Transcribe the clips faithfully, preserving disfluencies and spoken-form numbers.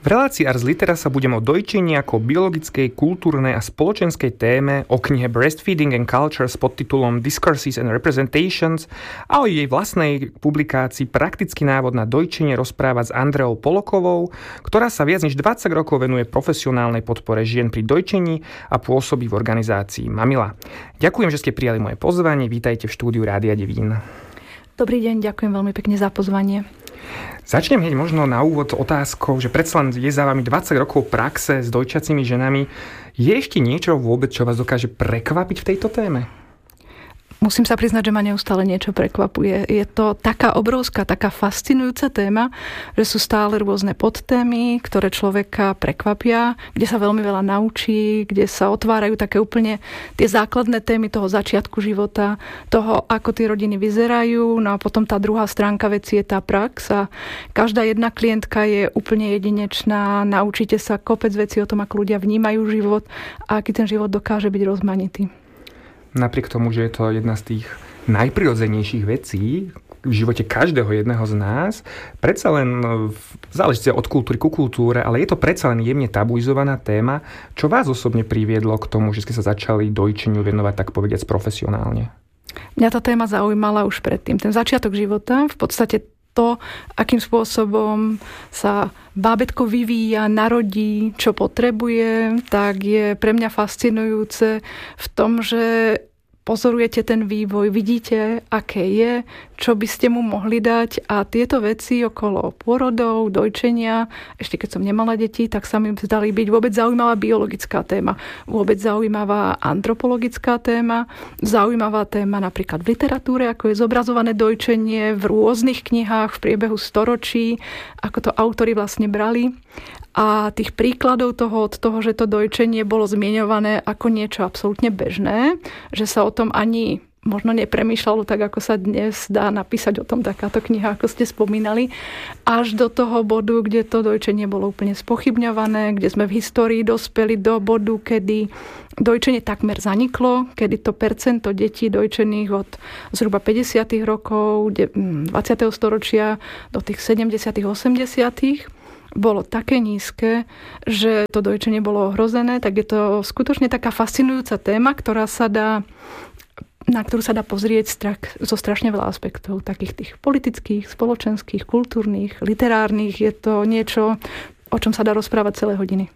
relácii Ars Litera sa budem o dojčení ako biologickej, kultúrnej a spoločenskej téme, o knihe Breastfeeding and Culture s podtitulom Discourses and Representations a o jej vlastnej publikácii Praktický návod na dojčenie rozprávať s Andreou Polokovou, ktorá sa viac než dvadsať rokov venuje profesionálnej podpore žien pri dojčení a pôsobí v organizácii Mamila. Ďakujem, že ste prijali moje pozvanie. Vítajte v štúdiu Rádia Devín. Dobrý deň, ďakujem veľmi pekne za pozvanie. Začnem hneď možno na úvod otázkou, že predsa len je za vami dvadsať rokov praxe s dojčiacimi ženami. Je ešte niečo vôbec, čo vás dokáže prekvapiť v tejto téme? Musím sa priznať, že ma neustále niečo prekvapuje. Je to taká obrovská, taká fascinujúca téma, že sú stále rôzne podtémy, ktoré človeka prekvapia, kde sa veľmi veľa naučí, kde sa otvárajú také úplne tie základné témy toho začiatku života, toho, ako tie rodiny vyzerajú, no a potom tá druhá stránka veci je tá prax a každá jedna klientka je úplne jedinečná, naučíte sa kopec vecí o tom, ako ľudia vnímajú život a aký ten život dokáže byť rozmanitý. Napriek tomu, že je to jedna z tých najprirodzenejších vecí v živote každého jedného z nás, predsa len záleží od kultúry ku kultúre, ale je to predsa len jemne tabuizovaná téma. Čo vás osobne priviedlo k tomu, že ste sa začali dojčeniu venovať, tak povediac, profesionálne? Mňa tá téma zaujímala už predtým. Ten začiatok života, v podstate to, akým spôsobom sa bábätko vyvíja, narodí, čo potrebuje, tak je pre mňa fascinujúce v tom, že pozorujete ten vývoj, vidíte, aké je, čo by ste mu mohli dať a tieto veci okolo pôrodov, dojčenia, ešte keď som nemala deti, tak sa mi zdali byť vôbec zaujímavá biologická téma, vôbec zaujímavá antropologická téma, zaujímavá téma napríklad v literatúre, ako je zobrazované dojčenie v rôznych knihách v priebehu storočí, ako to autori vlastne brali. A tých príkladov toho, od toho, že to dojčenie bolo zmieňované ako niečo absolútne bežné, že sa o tom ani možno nepremýšľalo tak, ako sa dnes dá napísať o tom takáto kniha, ako ste spomínali, až do toho bodu, kde to dojčenie bolo úplne spochybňované, kde sme v histórii dospeli do bodu, kedy dojčenie takmer zaniklo, kedy to percento detí dojčených od zhruba päťdesiatych rokov dvadsiateho storočia do tých sedemdesiatych osemdesiatych bolo také nízke, že to dojčenie bolo ohrozené, tak je to skutočne taká fascinujúca téma, ktorá sa dá, na ktorú sa dá pozrieť strach, zo strašne veľa aspektov, takých tých politických, spoločenských, kultúrnych, literárnych. Je to niečo, o čom sa dá rozprávať celé hodiny.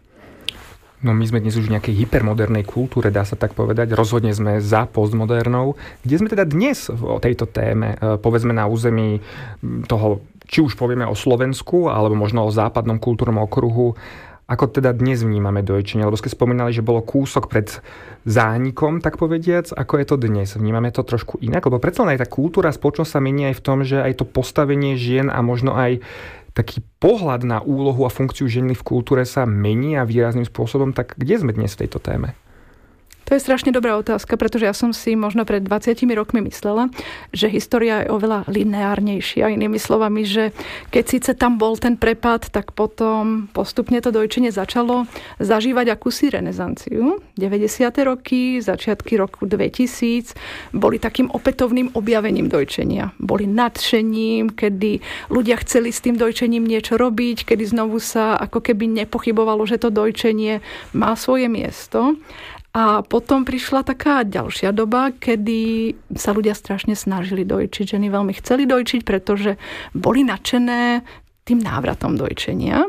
No my sme dnes už v nejakej hypermodernej kultúre, dá sa tak povedať. Rozhodne sme za postmodernou. Kde sme teda dnes o tejto téme? Povedzme na území toho, či už povieme o Slovensku, alebo možno o západnom kultúrnom okruhu. Ako teda dnes vnímame dojčenie? Lebo ste spomínali, že bolo kúsok pred zánikom, tak povediac. Ako je to dnes? Vnímame to trošku inak? Lebo predsa len aj tá kultúra a spoločnosť sa mení aj v tom, že aj to postavenie žien a možno aj taký pohľad na úlohu a funkciu ženy v kultúre sa mení a výrazným spôsobom. Tak kde sme dnes v tejto téme? To je strašne dobrá otázka, pretože ja som si možno pred dvadsiatimi rokmi myslela, že história je oveľa lineárnejšia. Inými slovami, že keď síce tam bol ten prepad, tak potom postupne to dojčenie začalo zažívať akúsi renesanciu. deväťdesiate roky, začiatky roku dvetisíc boli takým opätovným objavením dojčenia. Boli nadšením, kedy ľudia chceli s tým dojčením niečo robiť, kedy znovu sa ako keby nepochybovalo, že to dojčenie má svoje miesto. A potom prišla taká ďalšia doba, kedy sa ľudia strašne snažili dojčiť. Ženy veľmi chceli dojčiť, pretože boli nadšené tým návratom dojčenia.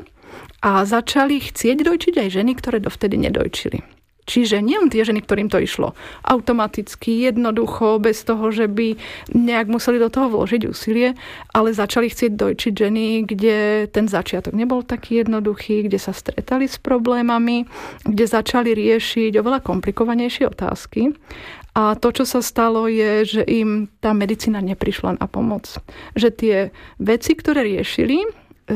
A začali chcieť dojčiť aj ženy, ktoré dovtedy nedojčili. Čiže nie len tie ženy, ktorým to išlo automaticky, jednoducho, bez toho, že by nejak museli do toho vložiť úsilie, ale začali chcieť dojčiť ženy, kde ten začiatok nebol taký jednoduchý, kde sa stretali s problémami, kde začali riešiť oveľa komplikovanejšie otázky. A to, čo sa stalo, je, že im tá medicína neprišla na pomoc. Že tie veci, ktoré riešili,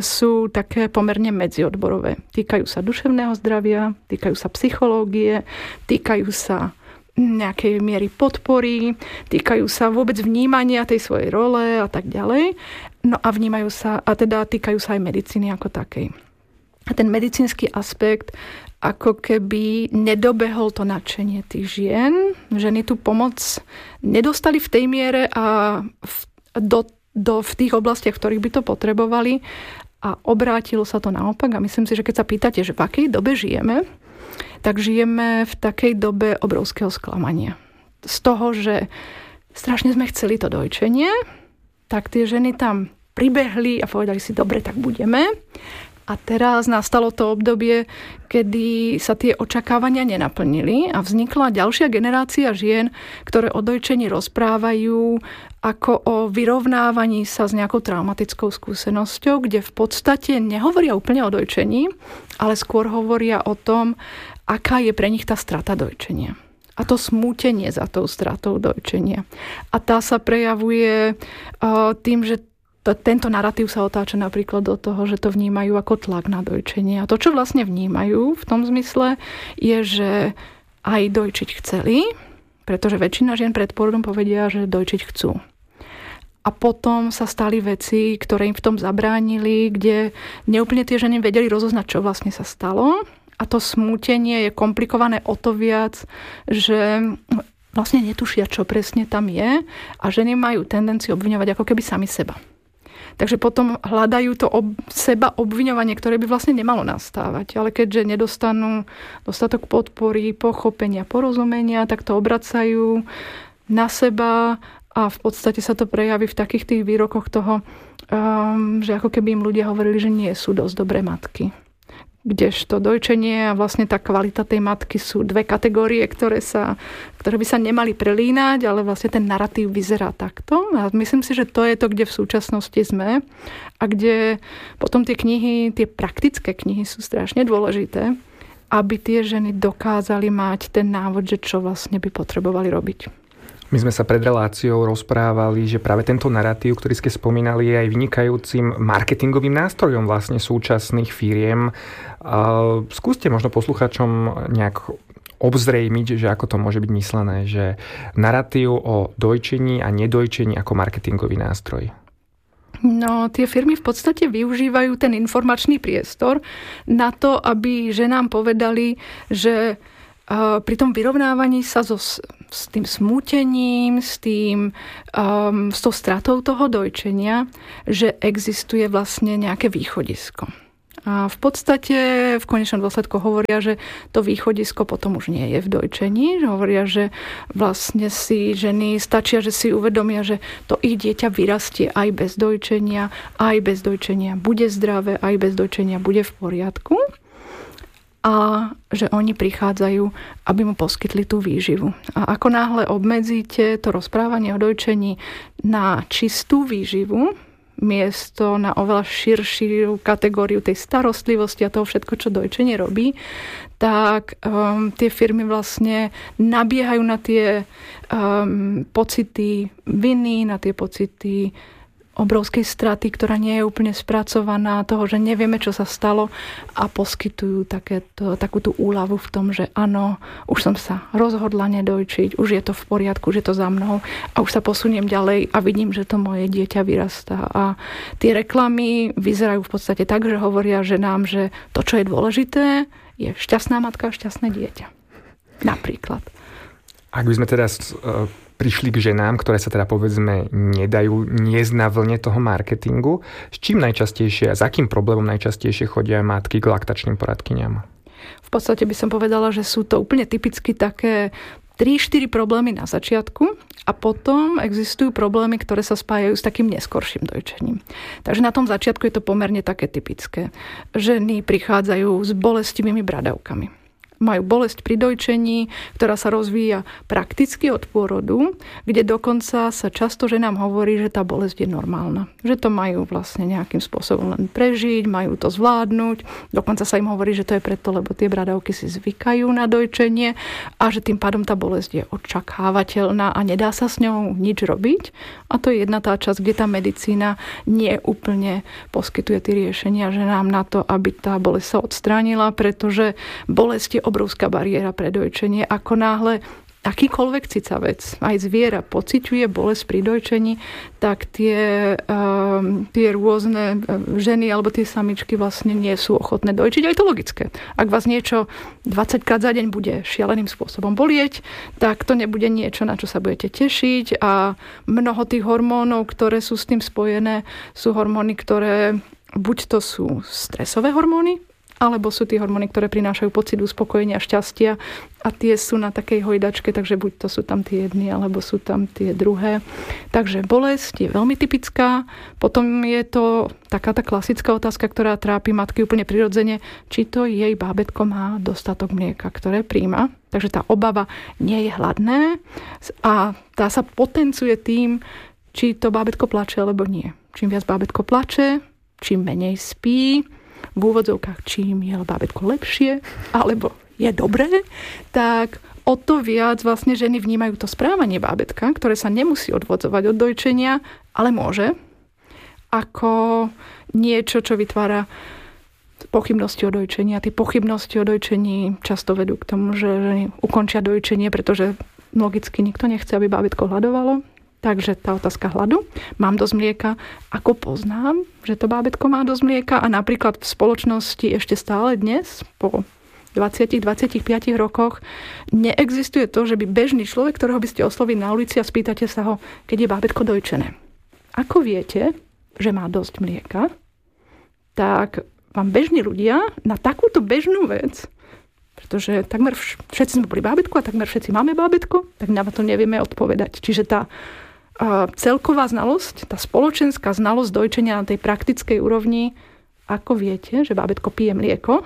sú také pomerne medziodborové. Týkajú sa duševného zdravia, týkajú sa psychológie, týkajú sa nejakej miery podpory, týkajú sa vôbec vnímania tej svojej role a tak ďalej. No a vnímajú sa, a teda týkajú sa aj medicíny ako takej. A ten medicínsky aspekt ako keby nedobehol to nadšenie tých žien. Ženy tú pomoc nedostali v tej miere a v, do do, v tých oblastiach, v ktorých by to potrebovali. A obrátilo sa to naopak a myslím si, že keď sa pýtate, že v akej dobe žijeme, tak žijeme v takej dobe obrovského sklamania. Z toho, že strašne sme chceli to dojčenie, tak tie ženy tam pribehli a povedali si, dobre, tak budeme. A teraz nastalo to obdobie, kedy sa tie očakávania nenaplnili a vznikla ďalšia generácia žien, ktoré o dojčení rozprávajú ako o vyrovnávaní sa s nejakou traumatickou skúsenosťou, kde v podstate nehovoria úplne o dojčení, ale skôr hovoria o tom, aká je pre nich tá strata dojčenia. A to smútenie za tou stratou dojčenia. A tá sa prejavuje uh, tým, že to, tento narratív sa otáča napríklad do toho, že to vnímajú ako tlak na dojčenie. A to, čo vlastne vnímajú v tom zmysle, je, že aj dojčiť chceli, pretože väčšina žien pred porodom povedia, že dojčiť chcú. A potom sa stali veci, ktoré im v tom zabránili, kde neúplne tie ženy vedeli rozoznať, čo vlastne sa stalo. A to smútenie je komplikované o to viac, že vlastne netušia, čo presne tam je a ženy majú tendenciu obviňovať ako keby sami seba. Takže potom hľadajú to ob, seba obviňovanie, ktoré by vlastne nemalo nastávať. Ale keďže nedostanú dostatok podpory, pochopenia, porozumenia, tak to obracajú na seba a v podstate sa to prejaví v takých tých výrokoch toho, um, že ako keby im ľudia hovorili, že nie sú dosť dobré matky. Kdežto dojčenie a vlastne tá kvalita tej matky sú dve kategórie, ktoré, sa, ktoré by sa nemali prelínať, ale vlastne ten narratív vyzerá takto. A myslím si, že to je to, kde v súčasnosti sme a kde potom tie knihy, tie praktické knihy sú strašne dôležité, aby tie ženy dokázali mať ten návod, že čo vlastne by potrebovali robiť. My sme sa pred reláciou rozprávali, že práve tento narratív, ktorý ste spomínali, je aj vynikajúcim marketingovým nástrojom vlastne súčasných firiem. Skúste možno posluchačom nejak obzrejmiť, že ako to môže byť myslené, že narratív o dojčení a nedojčení ako marketingový nástroj. No, tie firmy v podstate využívajú ten informačný priestor na to, aby ženám povedali, že pri tom vyrovnávaní sa so, s tým smútením, s, tým, um, s tou stratou toho dojčenia, že existuje vlastne nejaké východisko. A v podstate v konečnom dôsledku hovoria, že to východisko potom už nie je v dojčení. Hovoria, že vlastne si ženy stačia, že si uvedomia, že to ich dieťa vyrastie aj bez dojčenia, aj bez dojčenia bude zdravé, aj bez dojčenia bude v poriadku. A že oni prichádzajú, aby mu poskytli tú výživu. A ako náhle obmedzíte to rozprávanie o dojčení na čistú výživu, miesto na oveľa širšiu kategóriu tej starostlivosti a toho všetko, čo dojčenie robí, tak um, tie firmy vlastne nabiehajú na tie um, pocity viny, na tie pocity obrovskej straty, ktorá nie je úplne spracovaná, toho, že nevieme, čo sa stalo a poskytujú takéto, takú tú úľavu v tom, že áno, už som sa rozhodla nedojčiť, už je to v poriadku, už je to za mnou a už sa posuniem ďalej a vidím, že to moje dieťa vyrastá. A tie reklamy vyzerajú v podstate tak, že hovoria ženám, že to, čo je dôležité, je šťastná matka a šťastné dieťa. Napríklad. Ak by sme teda prišli k ženám, ktoré sa teda povedzme nedajú niesť na vlne toho marketingu, s čím najčastejšie a s akým problémom najčastejšie chodia matky k laktačným poradkyniam? V podstate by som povedala, že sú to úplne typicky také tri štyri problémy na začiatku a potom existujú problémy, ktoré sa spájajú s takým neskorším dojčením. Takže na tom začiatku je to pomerne také typické. Ženy prichádzajú s bolestivými bradavkami. Majú bolesť pri dojčení, ktorá sa rozvíja prakticky od pôrodu, kde dokonca sa často ženám hovorí, že tá bolesť je normálna. Že to majú vlastne nejakým spôsobom len prežiť, majú to zvládnuť. Dokonca sa im hovorí, že to je preto, lebo tie bradavky si zvykajú na dojčenie a že tým pádom tá bolesť je očakávateľná a nedá sa s ňou nič robiť. A to je jedna tá časť, kde tá medicína nie úplne poskytuje tie riešenia ženám na to, aby tá bolesť sa odstránila, pretože bolesť je obrovská bariéra pre dojčenie. Ako náhle akýkoľvek cicavec, aj zviera, pociťuje bolesť pri dojčení, tak tie, um, tie rôzne ženy alebo tie samičky vlastne nie sú ochotné dojčiť. A je to logické. Ak vás niečo dvadsaťkrát za deň bude šialeným spôsobom bolieť, tak to nebude niečo, na čo sa budete tešiť. A mnoho tých hormónov, ktoré sú s tým spojené, sú hormóny, ktoré buď to sú stresové hormóny, alebo sú tie hormóny, ktoré prinášajú pocit uspokojenia, šťastia a tie sú na takej hojdačke, takže buď to sú tam tie jedny, alebo sú tam tie druhé. Takže bolesť je veľmi typická. Potom je to taká tá klasická otázka, ktorá trápi matky úplne prirodzene, či to jej bábätko má dostatok mlieka, ktoré príjma. Takže tá obava nie je hladné a tá sa potenciuje tým, či to bábätko plače alebo nie. Čím viac bábätko plače, čím menej spí, v úvodzovkách čím je bábätko lepšie, alebo je dobré, tak o to viac vlastne ženy vnímajú to správanie bábätka, ktoré sa nemusí odvodzovať od dojčenia, ale môže, ako niečo, čo vytvára pochybnosti o dojčení. A tie pochybnosti o dojčení často vedú k tomu, že ženy ukončia dojčenie, pretože logicky nikto nechce, aby bábätko hľadovalo. Takže tá otázka hladu. Mám dosť mlieka. Ako poznám, že to bábätko má dosť mlieka? A napríklad v spoločnosti ešte stále dnes, po dvadsať až dvadsaťpäť rokoch, neexistuje to, že by bežný človek, ktorého by ste oslovili na ulici a spýtate sa ho, keď je bábätko dojčené. Ako viete, že má dosť mlieka? Tak vám bežní ľudia na takúto bežnú vec, pretože takmer všetci sme boli bábätko a takmer všetci máme bábätko, tak na to nevieme odpovedať. Čiže tá celková znalosť, tá spoločenská znalosť dojčenia na tej praktickej úrovni, ako viete, že bábätko pije mlieko,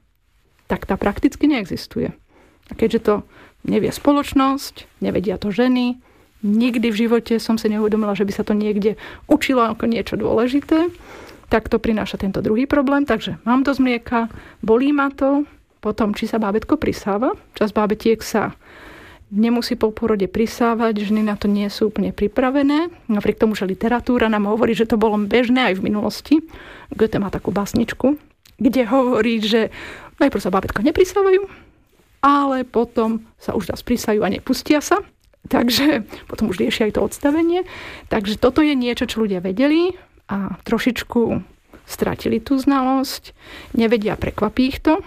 tak tá prakticky neexistuje. A keďže to nevie spoločnosť, nevedia to ženy, nikdy v živote som si neuvedomila, že by sa to niekde učilo ako niečo dôležité, tak to prináša tento druhý problém. Takže mám dosť mlieka, bolí ma to, potom či sa bábätko prisáva, časť bábätiek sa nemusí po pôrode prisávať, ženy na to nie sú úplne pripravené. Napriek tomu, že literatúra nám hovorí, že to bolo bežné aj v minulosti. Goethe má takú básničku, kde hovorí, že najprv sa bábätka neprisávajú, ale potom sa už raz prisajú a nepustia sa. Takže potom už riešia aj to odstavenie. Takže toto je niečo, čo ľudia vedeli a trošičku stratili tú znalosť. Nevedia, prekvapí ich to.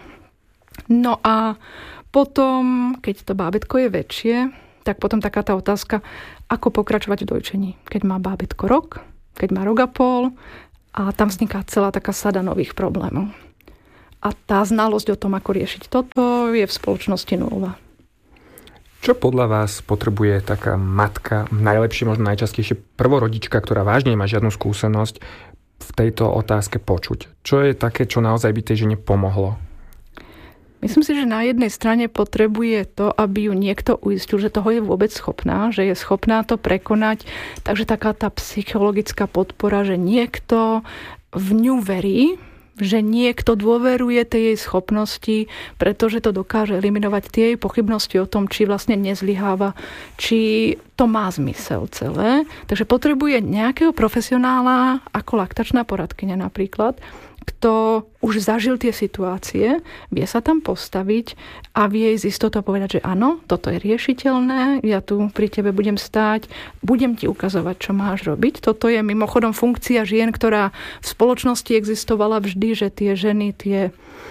No a potom, keď to bábätko je väčšie, tak potom taká tá otázka, ako pokračovať v dojčení. Keď má bábätko rok, keď má rok a pol a tam vzniká celá taká sada nových problémov. A tá znalosť o tom, ako riešiť toto, je v spoločnosti nulová. Čo podľa vás potrebuje taká matka, najlepšie, možno najčastejšie prvorodička, ktorá vážne nemá žiadnu skúsenosť, v tejto otázke počuť? Čo je také, čo naozaj by tej žene pomohlo? Myslím si, že na jednej strane potrebuje to, aby ju niekto uistil, že toho je vôbec schopná, že je schopná to prekonať. Takže taká tá psychologická podpora, že niekto v ňu verí, že niekto dôveruje tej jej schopnosti, pretože to dokáže eliminovať tie jej pochybnosti o tom, či vlastne nezlyháva, či to má zmysel celé. Takže potrebuje nejakého profesionála, ako laktačná poradkyňa napríklad, kto už zažil tie situácie, vie sa tam postaviť a vie z istotou povedať, že áno, toto je riešiteľné, ja tu pri tebe budem stáť, budem ti ukazovať, čo máš robiť. Toto je mimochodom funkcia žien, ktorá v spoločnosti existovala vždy, že tie ženy, tie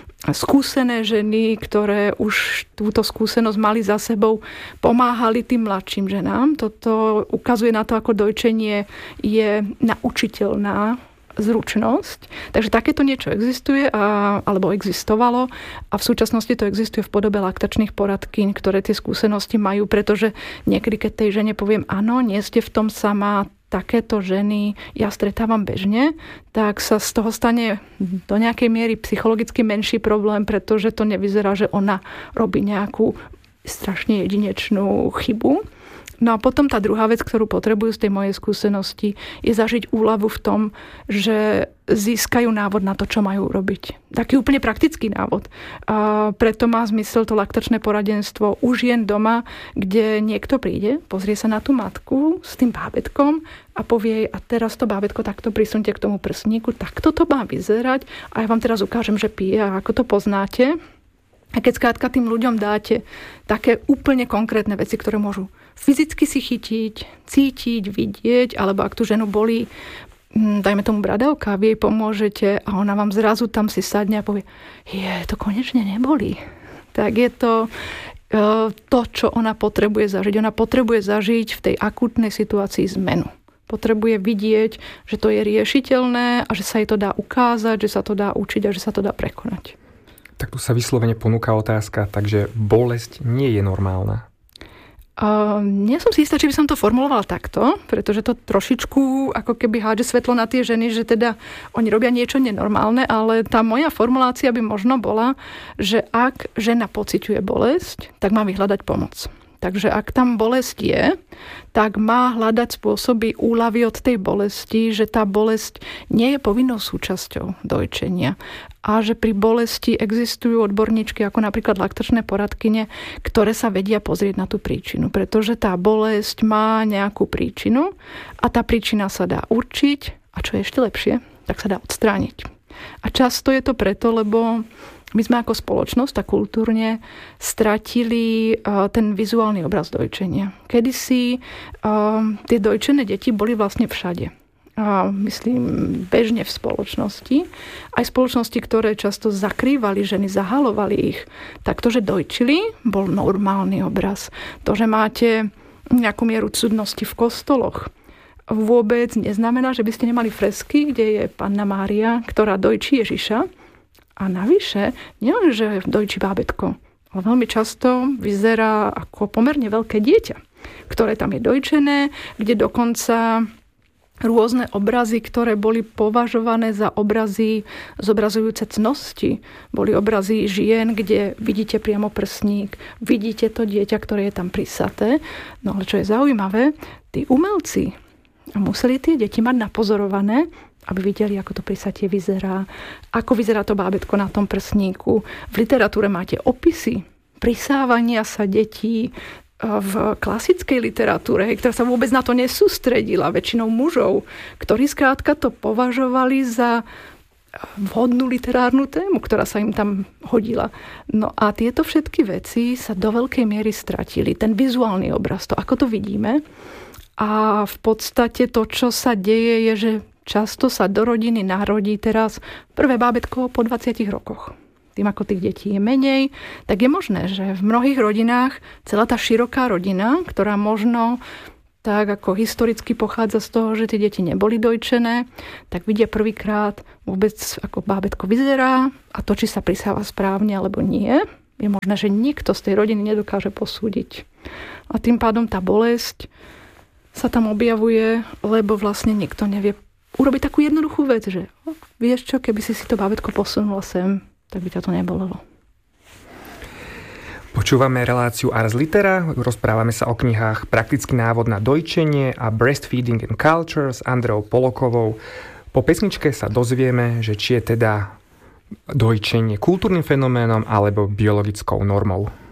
skúsené ženy, ktoré už túto skúsenosť mali za sebou, pomáhali tým mladším ženám. Toto ukazuje na to, ako dojčenie je naučiteľná zručnosť. Takže takéto niečo existuje a, alebo existovalo a v súčasnosti to existuje v podobe laktačných poradkyň, ktoré tie skúsenosti majú, pretože niekedy, keď tej žene poviem, áno, nie ste v tom sama, takéto ženy ja stretávam bežne, tak sa z toho stane do nejakej miery psychologicky menší problém, pretože to nevyzerá, že ona robí nejakú strašne jedinečnú chybu. No a potom tá druhá vec, ktorú potrebujú z tej mojej skúsenosti, je zažiť úľavu v tom, že získajú návod na to, čo majú robiť. Taký úplne praktický návod. A preto má zmysel to laktačné poradenstvo už jen doma, kde niekto príde, pozrie sa na tú matku s tým bábätkom a povie jej, a teraz to bábätko takto prisunte k tomu prsníku, takto to má vyzerať a ja vám teraz ukážem, že pije a ako to poznáte. A keď skrátka tým ľuďom dáte také úplne konkrétne veci, ktoré môžu fyzicky si chytiť, cítiť, vidieť, alebo ak tú ženu bolí, dajme tomu bradavka, vy jej pomôžete a ona vám zrazu tam si sadne a povie, je, to konečne nebolí. Tak je to to, čo ona potrebuje zažiť. Ona potrebuje zažiť v tej akútnej situácii zmenu. Potrebuje vidieť, že to je riešiteľné a že sa jej to dá ukázať, že sa to dá učiť a že sa to dá prekonať. Tak tu sa vyslovene ponúka otázka, takže bolesť nie je normálna. Uh, nie som si istá, či by som to formulovala takto, pretože to trošičku ako keby hádže svetlo na tie ženy, že teda oni robia niečo nenormálne, ale tá moja formulácia by možno bola, že ak žena pociťuje bolesť, tak má vyhľadať pomoc. Takže ak tam bolesť je, tak má hľadať spôsoby úľavy od tej bolesti, že tá bolesť nie je povinnou súčasťou dojčenia a že pri bolesti existujú odborníčky ako napríklad laktačné poradkyne, ktoré sa vedia pozrieť na tú príčinu, pretože tá bolesť má nejakú príčinu a tá príčina sa dá určiť a čo je ešte lepšie, tak sa dá odstrániť. A často je to preto, lebo my sme ako spoločnosť a kultúrne stratili uh, ten vizuálny obraz dojčenia. Kedysi uh, tie dojčené deti boli vlastne všade. Uh, myslím, bežne v spoločnosti. Aj spoločnosti, ktoré často zakrývali ženy, zahalovali ich. Tak to, že dojčili, bol normálny obraz. To, že máte nejakú mieru cudnosti v kostoloch, vôbec neznamená, že by ste nemali fresky, kde je Panna Mária, ktorá dojčí Ježiša. A navyše, nielen, že dojčí bábätko, ale veľmi často vyzerá ako pomerne veľké dieťa, ktoré tam je dojčené, kde dokonca rôzne obrazy, ktoré boli považované za obrazy zobrazujúce cnosti. Boli obrazy žien, kde vidíte priamo prsník, vidíte to dieťa, ktoré je tam prisaté. No ale čo je zaujímavé, tí umelci museli tie deti mať napozorované, aby videli, ako to prisatie vyzerá, ako vyzerá to bábätko na tom prsníku. V literatúre máte opisy prisávania sa detí v klasickej literatúre, ktorá sa vôbec na to nesústredila, väčšinou mužov, ktorí skrátka to považovali za vhodnú literárnu tému, ktorá sa im tam hodila. No a tieto všetky veci sa do veľkej miery stratili. Ten vizuálny obraz, to ako to vidíme. A v podstate to, čo sa deje, je, že často sa do rodiny narodí teraz prvé bábätko po dvadsiatich rokoch. Tým, ako tých detí je menej, tak je možné, že v mnohých rodinách celá tá široká rodina, ktorá možno tak ako historicky pochádza z toho, že tie deti neboli dojčené, tak vidia prvýkrát vôbec, ako bábätko vyzerá a to, či sa prisáva správne alebo nie. Je možné, že nikto z tej rodiny nedokáže posúdiť. A tým pádom tá bolesť sa tam objavuje, lebo vlastne nikto nevie urobiť takú jednoduchú vec, že vieš čo, keby si si to bábätko posunula sem, tak by ťa to nebolelo. Počúvame reláciu Ars Litera, rozprávame sa o knihách Praktický návod na dojčenie a Breastfeeding and Culture s Andreou Polokovou. Po pesničke sa dozvieme, že či je teda dojčenie kultúrnym fenoménom alebo biologickou normou.